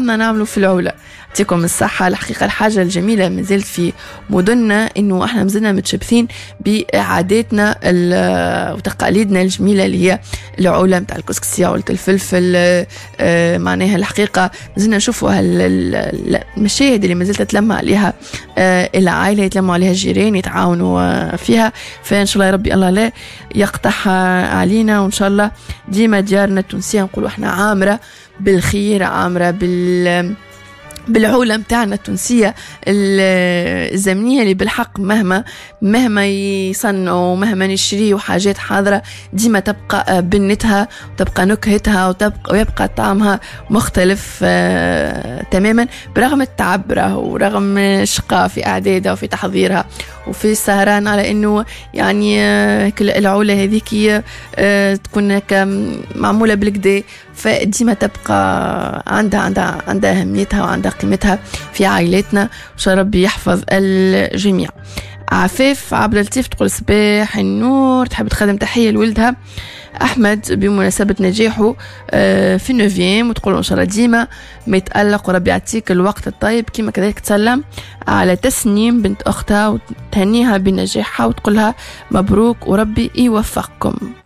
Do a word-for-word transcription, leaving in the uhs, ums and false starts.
قمنا نعمله في العلا. يعطيكم الصحة. الحقيقة الحاجة الجميلة مازالت في مدننا إنه إحنا مازلنا متشبثين بعاداتنا وتقاليدنا الجميلة اللي هي العلا متاع الكسكسية عولة الفلفل. آه معناها الحقيقة مازلنا نشوفوا المشاهد اللي مازلت تتلمع عليها آه العائلة، يتلموا عليها الجيران، يتعاونوا آه فيها. فإن شاء الله يا ربي الله لا يقطعها علينا، وإن شاء الله ديما ديارنا التونسية نقولوا إحنا عامرة بالخير، عامرة بال بالعولة متاعنا التونسية الزمنية اللي بالحق مهما مهما يصنعوا مهما نشريوا حاجات حاضرة ديما تبقى بنتها وتبقى نكهتها وتبقى ويبقى طعمها مختلف آه تماما، برغم التعب ورغم الشقاء في أعدادها وفي تحضيرها وفي السهران على إنه يعني آه العولة هذيك آه تكون معمولة بالكدا، فديما تبقى عندها عندها عندها أهميتها وعندها قيمتها في عائلتنا. وش ربي يحفظ الجميع. عفاف عبد اللطيف تقول صباح النور، تحب تقدم تحية لولدها أحمد بمناسبة نجاحه في النوفيام، وتقول إن شاء الله ديما ما يتألق وربي يعطيك الوقت الطيب. كما كذلك تسلم على تسنيم بنت أختها وتهنيها بنجاحها وتقولها مبروك وربي يوفقكم.